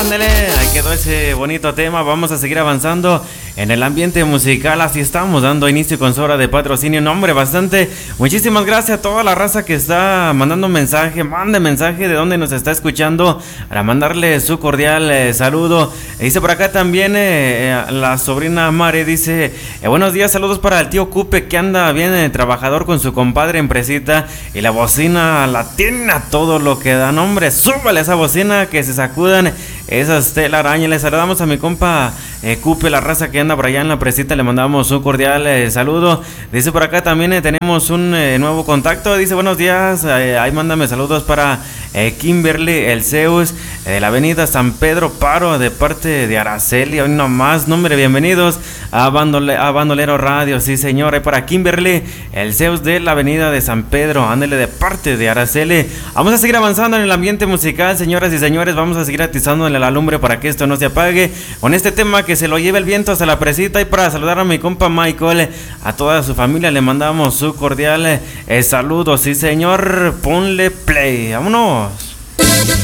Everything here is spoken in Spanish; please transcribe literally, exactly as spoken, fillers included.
Ándale, ahí quedó ese bonito tema. Vamos a seguir avanzando en el ambiente musical. Así estamos dando inicio con su hora de patrocinio. No, hombre, bastante. Muchísimas gracias a toda la raza que está mandando mensaje. Mande mensaje de dónde nos está escuchando para mandarle su cordial eh, saludo. Dice por acá también eh, la sobrina Mare. Dice, eh, buenos días, saludos para el tío Cupe que anda bien eh, trabajador con su compadre en Presita. Y la bocina la tiene a todo lo que da. Hombre, súbale esa bocina que se sacudan esas telarañas. Le saludamos a mi compa eh, Cupe, la raza que anda por allá en la Presita. Le mandamos un cordial eh, saludo. Dice por acá también eh, tenemos un eh, nuevo contacto. Dice buenos días, eh, ahí mándame saludos para eh, Kimberly El Zeus eh, de la avenida San Pedro Paro de parte de Araceli. Hoy nomás, nombre, bienvenidos a, Bandole, a Bandolero Radio. Sí señor, ahí para Kimberly El Zeus de la avenida de San Pedro. Ándele de parte de Araceli. Vamos a seguir avanzando en el ambiente musical, señoras y señores. Vamos a seguir atizando en la lumbre para que esto no se apague con este tema que se lo lleve el viento hasta la Presita. Y para saludar a mi compa Michael, a toda su familia le mandamos su cordial eh, saludo. Sí señor, ponle play, vámonos.